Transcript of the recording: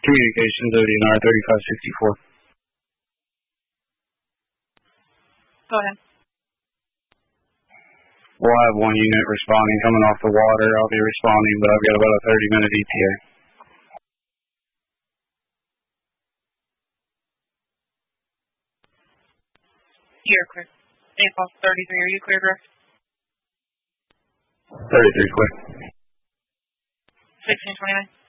Communications, ODNR 3564. Go ahead. We'll have one unit responding coming off the water. I'll be responding, but I've got about a 30-minute ETA. You're clear. AFOS 33, are you clear, Direct? 33 clear. 1629.